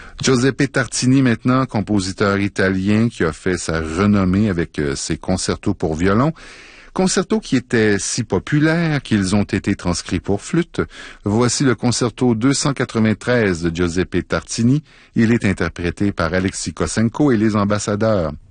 Giuseppe Tartini maintenant, compositeur italien qui a fait sa renommée avec ses concertos pour violon. Concertos qui étaient si populaires qu'ils ont été transcrits pour flûte. Voici le concerto 293 de Giuseppe Tartini. Il est interprété par Alexis Kossenko et les ambassadeurs.